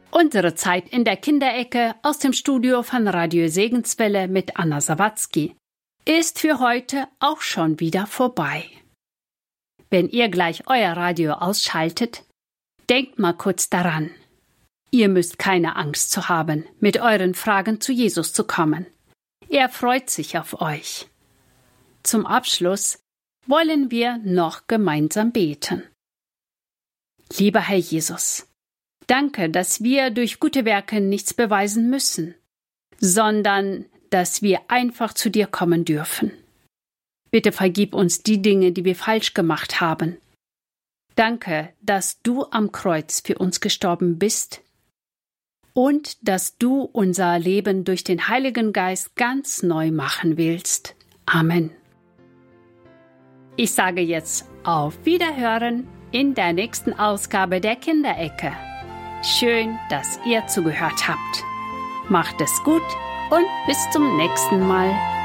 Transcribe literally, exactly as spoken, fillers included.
Unsere Zeit in der Kinderecke aus dem Studio von Radio Segenswelle mit Anna Sawatzki ist für heute auch schon wieder vorbei. Wenn ihr gleich euer Radio ausschaltet, denkt mal kurz daran. Ihr müsst keine Angst zu haben, mit euren Fragen zu Jesus zu kommen. Er freut sich auf euch. Zum Abschluss wollen wir noch gemeinsam beten. Lieber Herr Jesus, danke, dass wir durch gute Werke nichts beweisen müssen, sondern dass wir einfach zu dir kommen dürfen. Bitte vergib uns die Dinge, die wir falsch gemacht haben. Danke, dass du am Kreuz für uns gestorben bist und dass du unser Leben durch den Heiligen Geist ganz neu machen willst. Amen. Ich sage jetzt auf Wiederhören in der nächsten Ausgabe der Kinderecke. Schön, dass ihr zugehört habt. Macht es gut und bis zum nächsten Mal.